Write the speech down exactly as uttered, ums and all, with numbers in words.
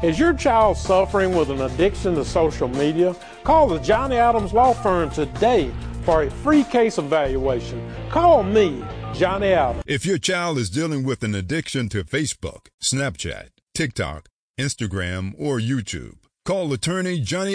Is your child suffering with an addiction to social media? Call the Johnny Adams Law Firm today for a free case evaluation. Call me, Johnny Adams. If your child is dealing with an addiction to Facebook, Snapchat, TikTok, Instagram, or YouTube, call attorney Johnny